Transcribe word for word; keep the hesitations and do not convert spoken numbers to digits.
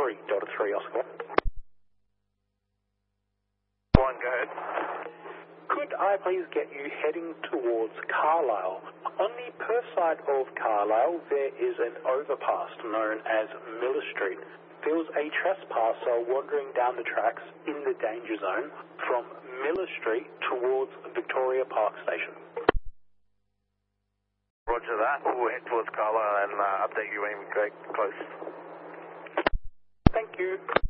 three, Delta three, Oscar. One, go ahead. Could I please get you heading towards Carlisle? On the perth side of Carlisle, there is an overpass known as Miller Street. There was a trespasser wandering down the tracks in the danger zone from Miller Street towards Victoria Park Station. Roger that. We'll head towards Carlisle and uh, update you when we get close. Thank you.